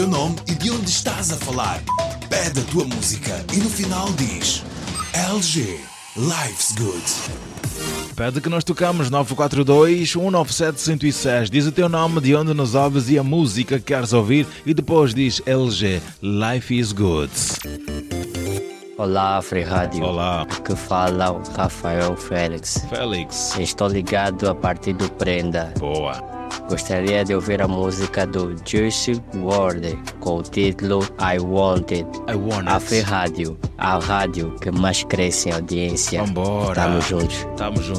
teu nome e de onde estás a falar. Pede a tua música e no final diz LG, Life's Good. Pede que nós tocamos 942-197-106. Diz o teu nome, de onde nos ouves e a música que queres ouvir e depois diz LG, Life is Good. Olá, Free Rádio. Olá. Que fala o Rafael Félix. Félix. Estou ligado a partir do Prenda. Boa. Gostaria de ouvir a música do Juicy WRLD com o título I Want It. A Free Rádio, a rádio que mais cresce em audiência. Vambora. Tamo juntos. Tamo juntos.